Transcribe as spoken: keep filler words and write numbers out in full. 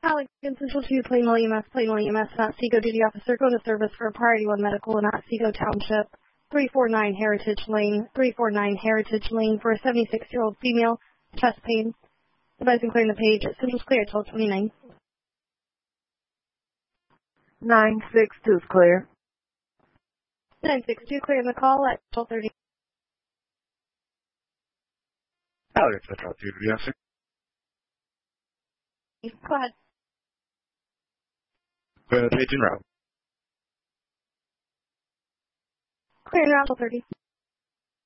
Alex, Central two, Plainville E M S, Plainville E M S, not Seago duty officer, go to service for a Priority one medical in Otsego Township, three forty-nine Heritage Lane, three forty-nine Heritage Lane for a seventy-six-year-old female, chest pain. Advising clearing the page, Central's clear at twelve twenty-nine. nine six two is clear. nine six two, clearing the call at twelve thirty. Alex, Central two, duty officer. Go ahead. Uh, page en route. Clearing around twelve thirty.